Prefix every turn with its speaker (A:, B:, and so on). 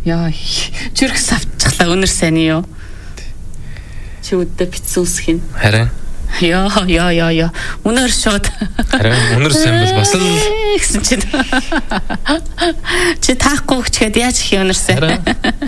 A: Яа, чирхс авчихлаа өнөр сайн юу? Чи өдөө битсэн үсэх юм.
B: Харин.
A: Яа. Өнөр шууд.
B: Харин өнөр сайн бол бас л
A: гэсэн чинь. Чи таахгүй хүчгээд яаж их өнөр сайн.